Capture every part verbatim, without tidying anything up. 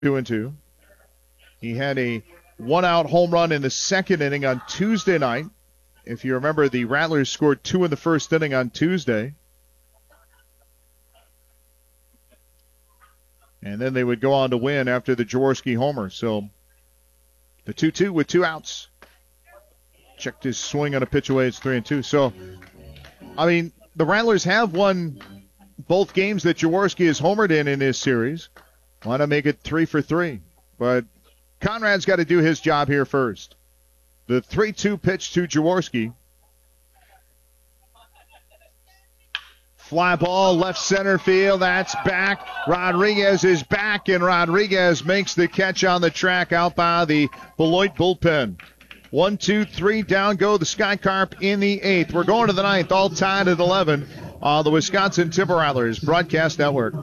Two and two. He had a one-out home run in the second inning on Tuesday night. If you remember, the Rattlers scored two in the first inning on Tuesday. And then they would go on to win after the Jaworski homer. So the two two with two outs. Checked his swing on a pitch away. It's three and two. So, I mean, the Rattlers have won both games that Jaworski has homered in in this series. Why not make it three for three? But Conrad's got to do his job here first. The three two pitch to Jaworski. Fly ball, left center field. That's back. Rodriguez is back, and Rodriguez makes the catch on the track out by the Beloit bullpen. One, two, three, down go the Sky Carp in the eighth. We're going to the ninth, all tied at eleven on the Wisconsin Timber Rattlers Broadcast Network.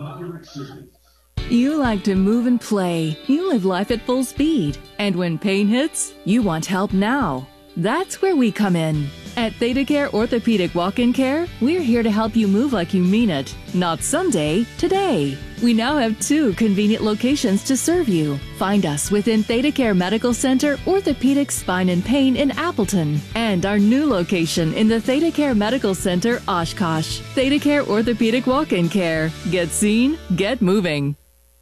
You like to move and play. You live life at full speed. And when pain hits, you want help now. That's where we come in. At ThedaCare Orthopedic Walk-In Care, we're here to help you move like you mean it. Not someday, today. We now have two convenient locations to serve you. Find us within ThedaCare Medical Center, Orthopedic Spine and Pain in Appleton, and our new location in the ThedaCare Medical Center, Oshkosh. ThedaCare Orthopedic Walk-In Care. Get seen, get moving.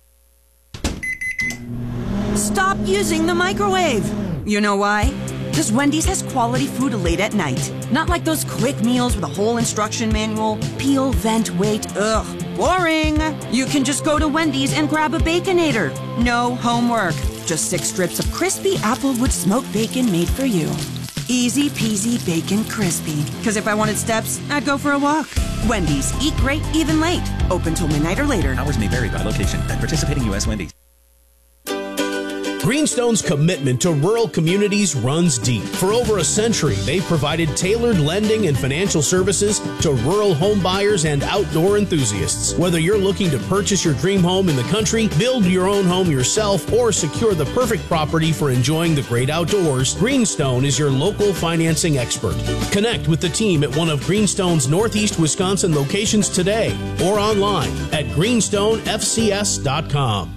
Stop using the microwave. You know why? Because Wendy's has quality food late at night. Not like those quick meals with a whole instruction manual. Peel, vent, wait. Ugh, boring. You can just go to Wendy's and grab a Baconator. No homework. Just six strips of crispy Applewood smoked bacon made for you. Easy peasy bacon crispy. Because if I wanted steps, I'd go for a walk. Wendy's. Eat great, even late. Open till midnight or later. Hours may vary by location. At participating U S Wendy's. Greenstone's commitment to rural communities runs deep. For over a century, they've provided tailored lending and financial services to rural home buyers and outdoor enthusiasts. Whether you're looking to purchase your dream home in the country, build your own home yourself, or secure the perfect property for enjoying the great outdoors, Greenstone is your local financing expert. Connect with the team at one of Greenstone's Northeast Wisconsin locations today or online at greenstone f c s dot com.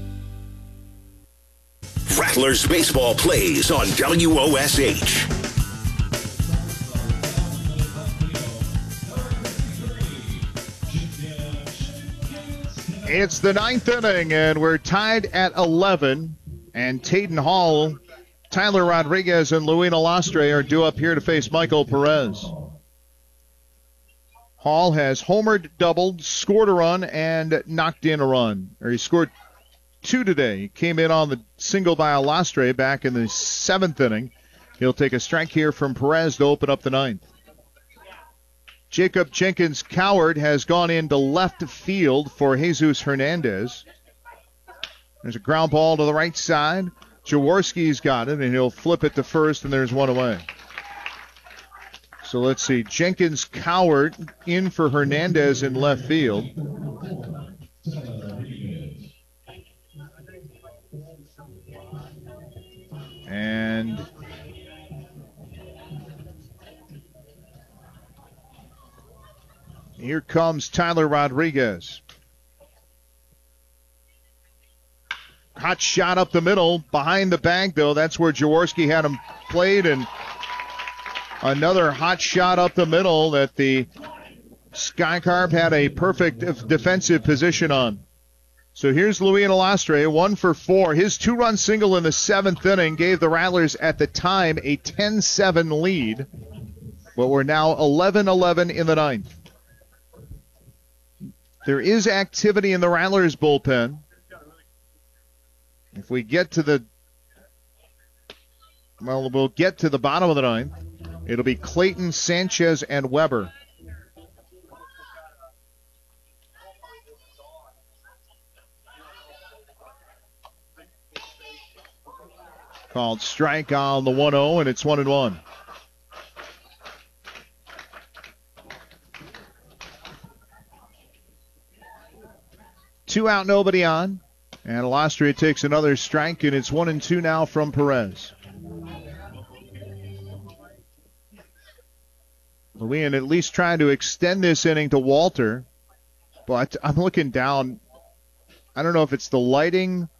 Rattlers baseball plays on W O S H. It's the ninth inning, and we're tied at eleven. And Tayden Hall, Tyler Rodriguez, and Luina Lastre are due up here to face Michael Perez. Hall has homered, doubled, scored a run, and knocked in a run. Or he scored two today. He came in on the single by Lastre back in the seventh inning. He'll take a strike here from Perez to open up the ninth. Jacob Jenkins Coward has gone into left field for Jesus Hernandez. There's a ground ball to the right side. Jaworski's got it, and he'll flip it to first, and there's one away. So let's see. Jenkins Coward in for Hernandez in left field. And here comes Tyler Rodriguez. Hot shot up the middle. Behind the bag, though. That's where Jaworski had him played. And another hot shot up the middle that the Sky Carp had a perfect defensive position on. So here's Luina Lastre, one for four. His two-run single in the seventh inning gave the Rattlers at the time a ten seven lead. But we're now eleven eleven in the ninth. There is activity in the Rattlers bullpen. If we get to the, well, we'll get to the bottom of the ninth. It'll be Clayton, Sanchez, and Weber. Called strike on the one oh, and it's one and one. Two out, nobody on. And Lastre takes another strike, and it's one and two now from Perez. Luina at least trying to extend this inning to Walter, but I'm looking down I don't know if it's the lighting